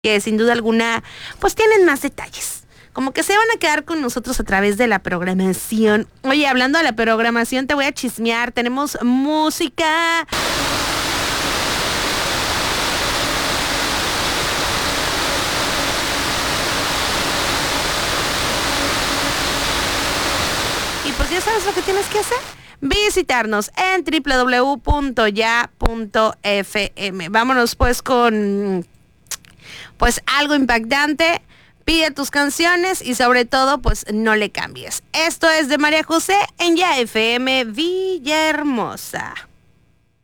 que sin duda alguna pues tienen más detalles. Como que se van a quedar con nosotros a través de la programación. Oye, hablando de la programación, te voy a chismear. Tenemos música. Y pues ya sabes lo que tienes que hacer. Visitarnos en www.ya.fm. Vámonos pues con pues algo impactante. Pide tus canciones y sobre todo pues no le cambies. Esto es de María José en Ya FM Villahermosa.